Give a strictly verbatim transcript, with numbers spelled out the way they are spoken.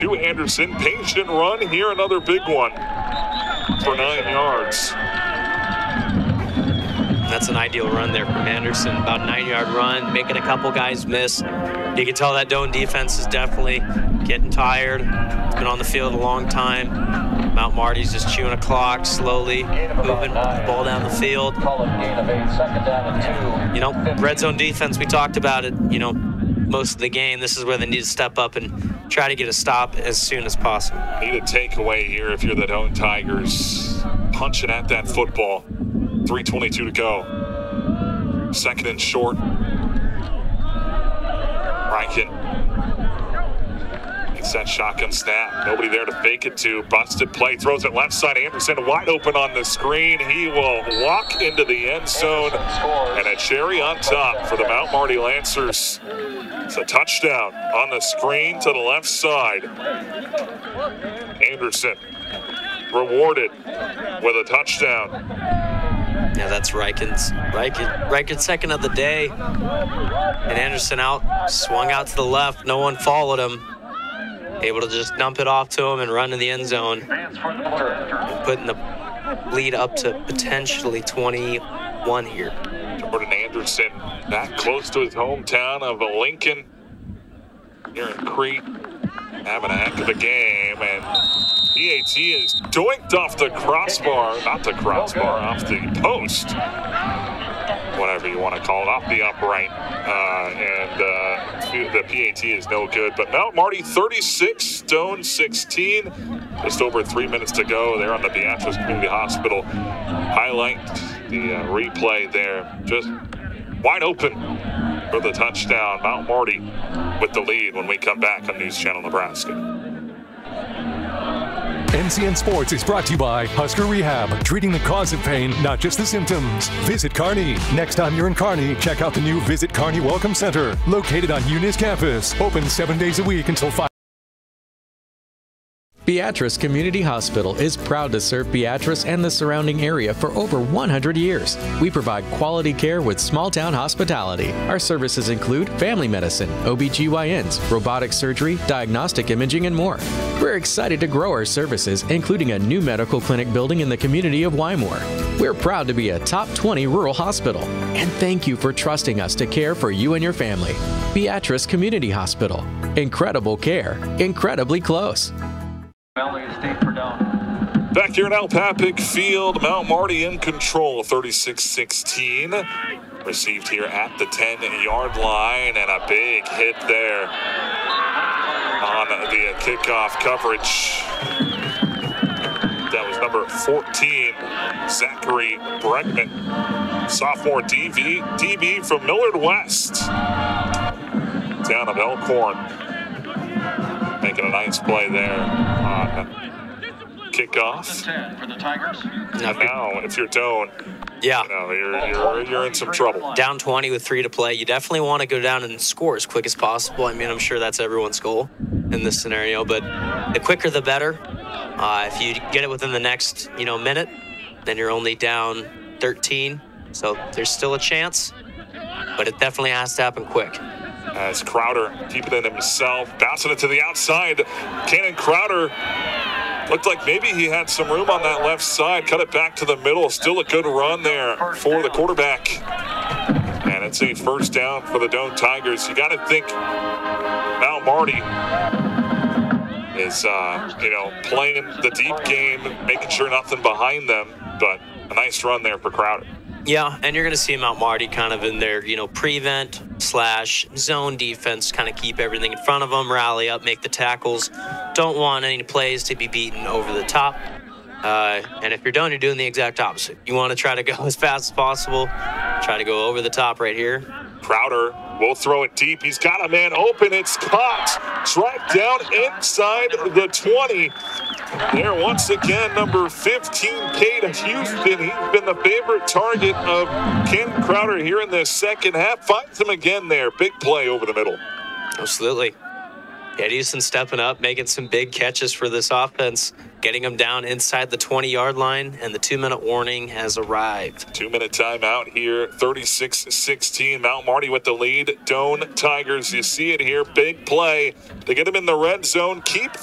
to Anderson. Patient run here, another big one for nine yards. That's an ideal run there from Anderson. About a nine-yard run, making a couple guys miss. You can tell that Doane defense is definitely getting tired. It's been on the field a long time. Mount Marty's just chewing a clock, slowly moving the ball down the field. You know, red zone defense, we talked about it, you know, most of the game. This is where they need to step up and try to get a stop as soon as possible. Need a takeaway here if you're the Doane Tigers. Punching at that football. three twenty-two to go. Second and short. Reichen gets that shotgun snap. Nobody there to fake it to. Busted play. Throws it left side. Anderson wide open on the screen. He will walk into the end zone. And a cherry on top for the Mount Marty Lancers. It's a touchdown on the screen to the left side. Anderson rewarded with a touchdown. Yeah, that's Reichen's, Reichen, Reichen's second of the day. And Anderson out, swung out to the left. No one followed him. Able to just dump it off to him and run to the end zone. And putting the lead up to potentially twenty-one here. Jordan Anderson that close to his hometown of Lincoln here in Crete. Having a heck of a game, and P A T is doinked off the crossbar, not the crossbar, off the post, whatever you want to call it, off the upright, uh, and uh, the P A T is no good. But Mount Marty thirty-six, Doane sixteen, just over three minutes to go there on the Beatrice Community Hospital. Highlight the uh, replay there, just wide open for the touchdown. Mount Marty with the lead when we come back on News Channel Nebraska. N C N Sports is brought to you by Husker Rehab, treating the cause of pain, not just the symptoms. Visit Kearney. Next time you're in Kearney, check out the new Visit Kearney Welcome Center, located on Eunice campus. Open seven days a week until five. Beatrice Community Hospital is proud to serve Beatrice and the surrounding area for over one hundred years. We provide quality care with small-town hospitality. Our services include family medicine, O B G Y Ns, robotic surgery, diagnostic imaging, and more. We're excited to grow our services, including a new medical clinic building in the community of Wymore. We're proud to be a top twenty rural hospital. And thank you for trusting us to care for you and your family. Beatrice Community Hospital. Incredible care. Incredibly close. Back here in Alpapic Field, Mount Marty in control, thirty-six sixteen. Received here at the ten-yard line, and a big hit there on the kickoff coverage. That was number fourteen, Zachary Bregman, sophomore D V, D B from Millard West, down of Elkhorn. Making a nice play there on kickoff. For the Tigers. Now, now if you're Doane, yeah, you know, you're, you're, you're in some trouble. Down twenty with three to play. You definitely want to go down and score as quick as possible. I mean, I'm sure that's everyone's goal in this scenario, but the quicker the better. Uh, if you get it within the next, you know, minute, then you're only down thirteen. So there's still a chance, but it definitely has to happen quick. As Crowder keeping it himself, bouncing it to the outside. Cannon Crowder looked like maybe he had some room on that left side. Cut it back to the middle. Still a good run there for the quarterback. And it's a first down for the Doane Tigers. You got to think Mount Marty is, uh, you know, playing the deep game, making sure nothing behind them. But a nice run there for Crowder. Yeah, and you're going to see Mount Marty kind of in their, you know, prevent slash zone defense, kind of keep everything in front of them, rally up, make the tackles. Don't want any plays to be beaten over the top. Uh, and if you're done, you're doing the exact opposite. You want to try to go as fast as possible, try to go over the top right here. Crowder will throw it deep. He's got a man open. It's caught. Tracked down inside the twenty. There once again, number fifteen, Cade Houston. He's been the favorite target of Cannon Crowder here in the second half. Finds him again there. Big play over the middle. Absolutely. Cade Houston stepping up, making some big catches for this offense, getting them down inside the twenty-yard line, and the two-minute warning has arrived. Two-minute timeout here, thirty-six sixteen. Mount Marty with the lead. Doane Tigers, you see it here. Big play to get him in the red zone. Keep